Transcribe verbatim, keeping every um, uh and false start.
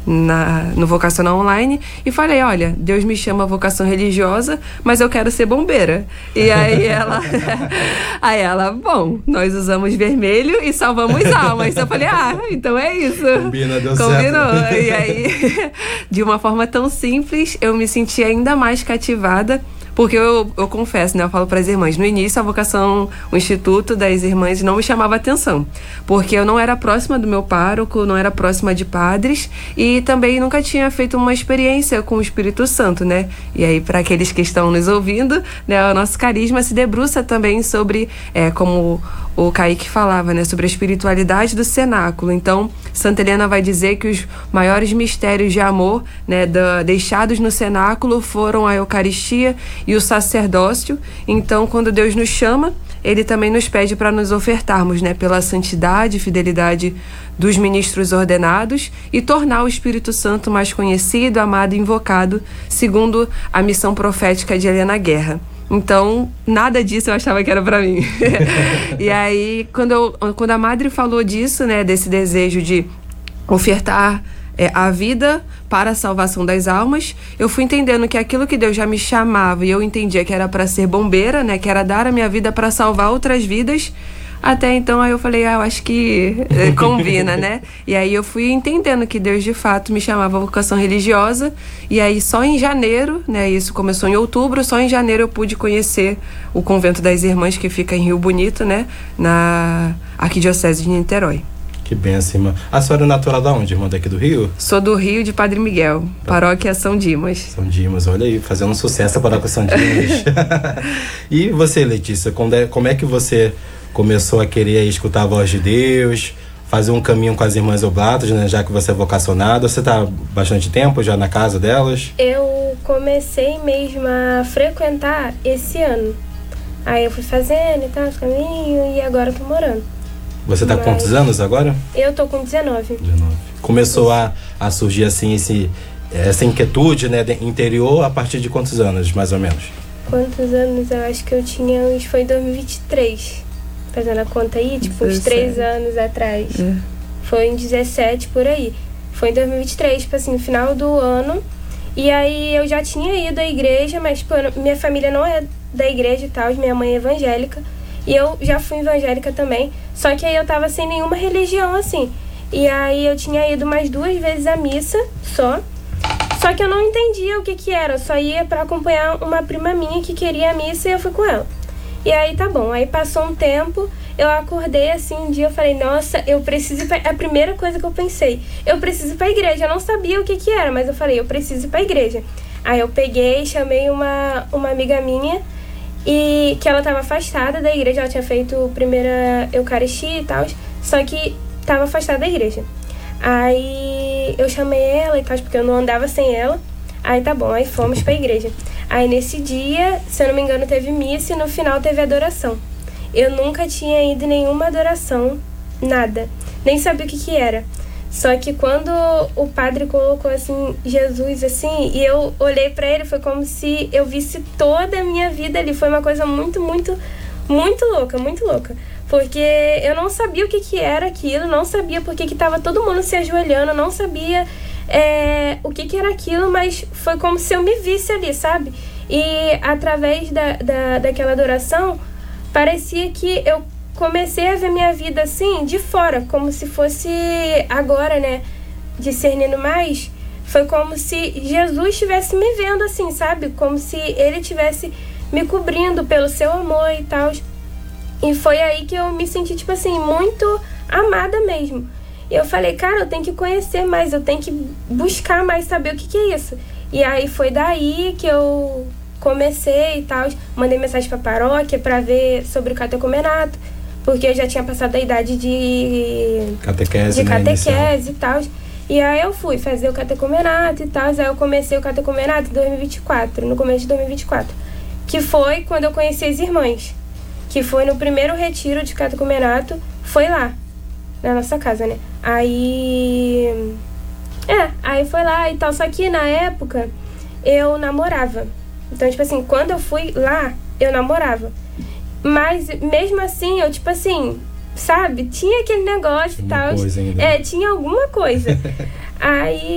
na, no Vocacional Online e falei, olha, Deus me chama a vocação religiosa, mas eu quero ser bombeira. E aí ela, aí ela, bom, nós usamos vermelho e salvamos almas. Eu falei, ah, então é isso. Combina, deu Combinou. certo. E aí, de uma forma tão simples, eu me senti ainda mais cativada. Porque eu, eu confesso, né, eu falo para as irmãs, no início a vocação, o Instituto das Irmãs não me chamava atenção, porque eu não era próxima do meu pároco, não era próxima de padres e também nunca tinha feito uma experiência com o Espírito Santo, né? E aí, para aqueles que estão nos ouvindo, né, o nosso carisma se debruça também sobre, é, como o Kaique falava, né, sobre a espiritualidade do cenáculo. Então, Santa Helena vai dizer que os maiores mistérios de amor, né, da, deixados no cenáculo foram a Eucaristia e o sacerdócio. Então, quando Deus nos chama, Ele também nos pede para nos ofertarmos, né, pela santidade e fidelidade dos ministros ordenados e tornar o Espírito Santo mais conhecido, amado e invocado, segundo a missão profética de Helena Guerra. Então, nada disso eu achava que era pra mim. E aí, quando, eu, quando a Madre falou disso, né, desse desejo de ofertar é, a vida para a salvação das almas, eu fui entendendo que aquilo que Deus já me chamava e eu entendia que era para ser bombeira, né, que era dar a minha vida para salvar outras vidas. Até então, aí eu falei, ah, eu acho que é, combina, né? E aí eu fui entendendo que Deus, de fato, me chamava a vocação religiosa. E aí só em janeiro, né? Isso começou em outubro, só em janeiro eu pude conhecer o Convento das Irmãs, que fica em Rio Bonito, né? Na Arquidiocese de Niterói. Que benção, irmã. A senhora é natural da onde, irmã? Daqui do Rio? Sou do Rio, de Padre Miguel, paróquia São Dimas. São Dimas, olha aí, fazendo um sucesso a paróquia São Dimas. E você, Letícia, como é que você começou a querer escutar a voz de Deus, fazer um caminho com as irmãs oblatas, né, já que você é vocacionada? Você está há bastante tempo já na casa delas? Eu comecei mesmo a frequentar esse ano. Aí eu fui fazendo e tal, esse caminho, e agora eu tô morando. Você tá Mas... com quantos anos agora? Eu tô com dezenove. dezenove. Começou a, a surgir assim esse, essa inquietude, né, interior a partir de quantos anos, mais ou menos? Quantos anos? Eu acho que eu tinha, foi em dois mil e vinte e três. Fazendo a conta aí, tipo, uns três anos atrás. É. Foi em dezessete, por aí. Foi em dois mil e vinte e três, tipo assim, no final do ano. E aí eu já tinha ido à igreja, mas, tipo, minha família não é da igreja e tal, minha mãe é evangélica. E eu já fui evangélica também. Só que aí eu tava sem nenhuma religião, assim. E aí eu tinha ido mais duas vezes à missa, só. Só que eu não entendia o que que era. Eu só ia pra acompanhar uma prima minha que queria a missa e eu fui com ela. E aí tá bom, aí passou um tempo, eu acordei assim um dia, eu falei, nossa, eu preciso ir pra... A primeira coisa que eu pensei, eu preciso ir pra igreja. Eu não sabia o que que era, mas eu falei, eu preciso ir pra igreja. Aí eu peguei, chamei uma, uma amiga minha, e que ela tava afastada da igreja, ela tinha feito primeira Eucaristia e tal, só que tava afastada da igreja. Aí eu chamei ela e tal, porque eu não andava sem ela. Aí tá bom, aí fomos pra igreja. Aí nesse dia, se eu não me engano, teve missa e no final teve adoração. Eu nunca tinha ido em nenhuma adoração, nada. Nem sabia o que que era. Só que quando o padre colocou assim, Jesus assim, e eu olhei pra ele, foi como se eu visse toda a minha vida ali. Foi uma coisa muito, muito, muito louca, muito louca. Porque eu não sabia o que que era aquilo, não sabia por que que tava todo mundo se ajoelhando, não sabia... É, o que que era aquilo, mas foi como se eu me visse ali, sabe? E através da, da, daquela adoração, parecia que eu comecei a ver minha vida assim, de fora, como se fosse agora, né, discernindo mais, foi como se Jesus estivesse me vendo assim, sabe? Como se ele estivesse me cobrindo pelo seu amor e tal. E foi aí que eu me senti, tipo assim, muito amada mesmo. E eu falei, cara, eu tenho que conhecer mais, eu tenho que buscar mais, saber o que que é isso. E aí foi daí que eu comecei e tal, mandei mensagem pra paróquia pra ver sobre o catecumenato, porque eu já tinha passado a idade de catequese, de catequese, né, e tal. E aí eu fui fazer o catecumenato e tal, aí eu comecei o catecumenato em dois mil e vinte e quatro, no começo de dois mil e vinte e quatro, que foi quando eu conheci as irmãs, que foi no primeiro retiro de catecumenato, foi lá, na nossa casa, né? Aí... É, aí foi lá e tal. Só que na época eu namorava. Então, tipo assim, quando eu fui lá, eu namorava. Mas mesmo assim, eu, tipo assim, sabe? Tinha aquele negócio e tal. É, tinha alguma coisa. Aí